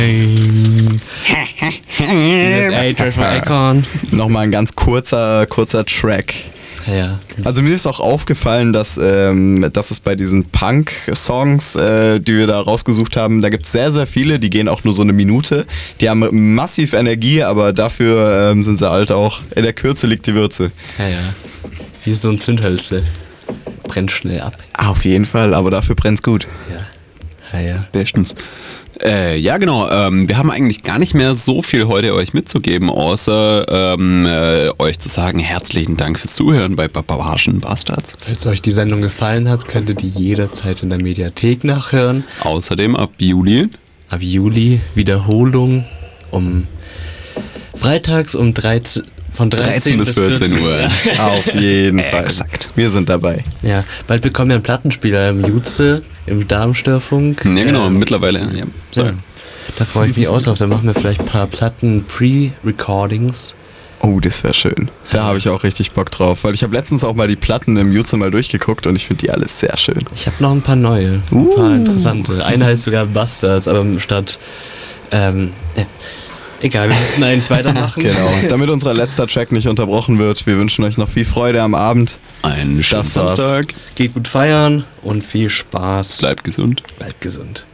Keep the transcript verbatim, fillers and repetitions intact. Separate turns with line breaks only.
Das A-Trash von Akon.
Nochmal ein ganz kurzer, kurzer Track.
Ja.
Also mir ist auch aufgefallen, dass, ähm, dass es bei diesen Punk-Songs, äh, die wir da rausgesucht haben, da gibt es sehr, sehr viele, die gehen auch nur so eine Minute. Die haben massiv Energie, aber dafür ähm, sind sie halt auch, in der Kürze liegt die Würze.
Ja, ja. Wie so ein Zündhölzle. Brennt schnell ab.
Auf jeden Fall, aber dafür brennt's gut.
Ja. Ja, ja.
Bestens. Äh, ja, genau. Ähm, wir haben eigentlich gar nicht mehr so viel heute euch mitzugeben, außer ähm, äh, euch zu sagen, herzlichen Dank fürs Zuhören bei Barbarischen Bastards.
Falls euch die Sendung gefallen hat, könnt ihr die jederzeit in der Mediathek nachhören.
Außerdem ab Juli.
Ab Juli Wiederholung um freitags um dreizehn, von dreizehn,
dreizehn bis vierzehn Uhr.
Auf jeden Fall.
Exakt.
Wir sind dabei.
Ja, bald bekommen wir einen Plattenspieler im Jutze, im Darmstörfunk.
Ja, genau,
Ähm,
mittlerweile. Ja. So.
Ja. Da freue ich mich aus drauf. Da machen wir vielleicht ein paar Platten-Pre-Recordings.
Oh, das wäre schön. Da habe ich auch richtig Bock drauf, weil ich habe letztens auch mal die Platten im Jutze mal durchgeguckt und ich finde die alles sehr schön.
Ich habe noch ein paar neue, ein
Uh.
paar interessante. Eine heißt sogar Bastards, aber statt... Ähm, äh, egal, wir müssen eigentlich weitermachen.
Genau, damit unser letzter Track nicht unterbrochen wird. Wir wünschen euch noch viel Freude am Abend.
Einen schönen
Das war's.
Samstag.
Geht gut feiern und viel Spaß.
Bleibt gesund.
Bleibt gesund.